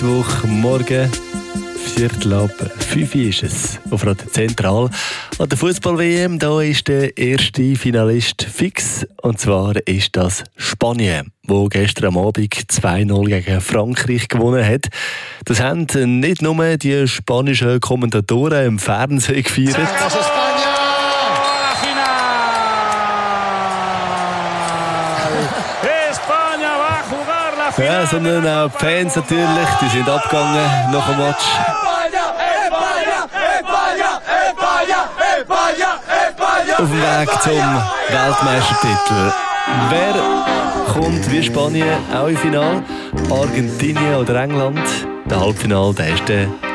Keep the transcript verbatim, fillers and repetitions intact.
Mittwochmorgen, Viertel ab fünf ist es. Auf Radio Zentral an der Fußball-W M. Da ist der erste Finalist fix. Und zwar ist das Spanien, wo gestern am Abend zwei null gegen Frankreich gewonnen hat. Das haben nicht nur die spanischen Kommentatoren im Fernsehen gefeiert. Ja, sondern auch die Fans natürlich, die sind abgegangen nach dem Match. Auf dem Weg zum Weltmeistertitel. Wer kommt wie Spanien auch im Finale? Argentinien oder England? Der Halbfinale, der ist der